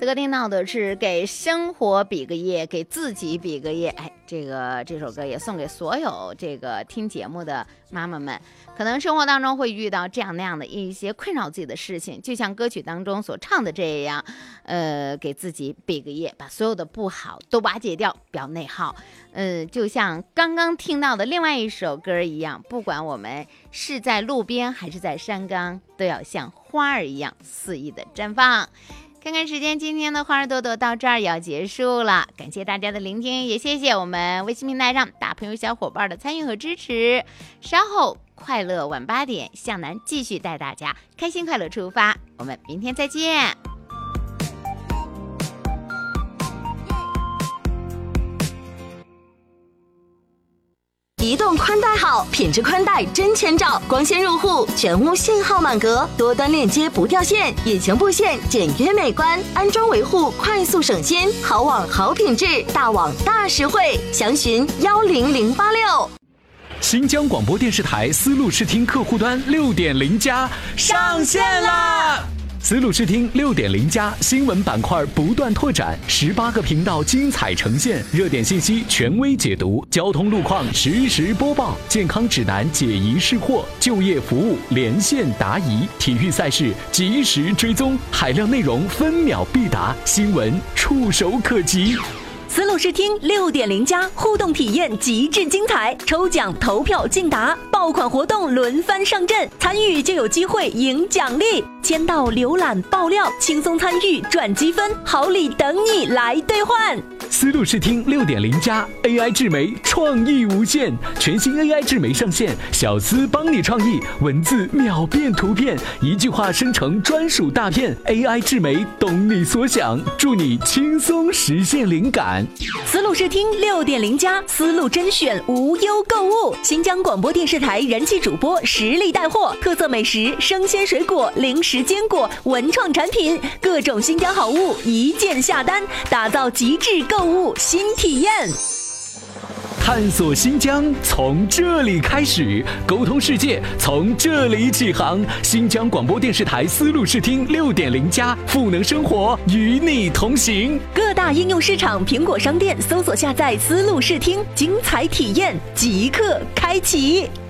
得听到的是给生活比个耶，给自己比个耶。哎，这首歌也送给所有这个听节目的妈妈们，可能生活当中会遇到这样那样的一些困扰自己的事情，就像歌曲当中所唱的这样，给自己比个耶，把所有的不好都瓦解掉，不要内耗。就像刚刚听到的另外一首歌一样，不管我们是在路边还是在山岗，都要像花儿一样肆意的绽放。看看时间，今天的花儿朵朵到这儿也要结束了，感谢大家的聆听，也谢谢我们微信平台上大朋友小伙伴的参与和支持。稍后快乐晚8点，向南继续带大家开心快乐出发，我们明天再见。 移动宽带好，品质宽带真千兆，光纤入户，全屋信号满格，多端链接不掉线，引擎布线简约美观，安装维护快速省心，好网好品质，大网大实惠，详询10086。 新疆广播电视台丝路视听客户端6.0+上线啦！丝路视听6.0+新闻板块不断拓展，18个频道精彩呈现，热点信息权威解读，交通路况实时播报，健康指南解疑释惑，就业服务连线答疑，体育赛事及时追踪，海量内容分秒必达，新闻触手可及。 丝路视听6.0+互动体验极致精彩，抽奖投票竞答，爆款活动轮番上阵，参与就有机会赢奖励，签到浏览爆料，轻松参与赚积分，好礼等你来兑换。 丝路视听6.0+ AI 智媒创意无限，全新 AI 智媒上线，小丝帮你创意，文字秒变图片，一句话生成专属大片， AI 智媒懂你所想，助你轻松实现灵感。 丝路视听6.0+丝路甄选无忧购物，新疆广播电视台人气主播实力带货，特色美食、生鲜水果、零食坚果、文创产品，各种新疆好物一键下单，打造极致购物新体验。 探索新疆从这里开始，沟通世界从这里起航。新疆广播电视台丝路视听6.0+赋能生活，与你同行。 各大应用市场、苹果商店搜索下载丝路视听，精彩体验即刻开启。